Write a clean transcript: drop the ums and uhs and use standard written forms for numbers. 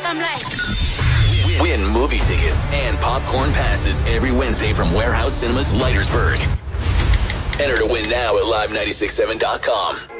I'm like. Win movie tickets and popcorn passes every Wednesday from Warehouse Cinemas, Leitersburg. Enter to win now at live967.com.